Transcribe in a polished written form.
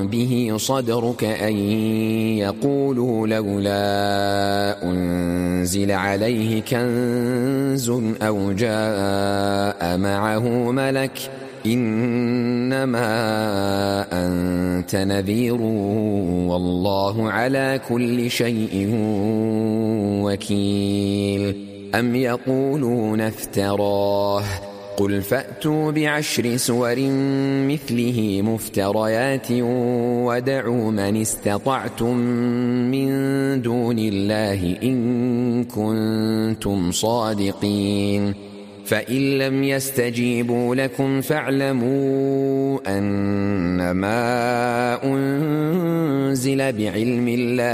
به صدرك أن يقولوا لولا أنزل عليه كنز أو جاء معه ملك إنما أنت نذير والله على كل شيء وكيل. أم يقولون افتراه قل فأتوا ب10 سور مثله مفتريات ودعوا من استطعتم من دون الله إن كنتم صادقين. فإن لم يستجيبوا لكم فاعلموا أنما أنزل بعلم الله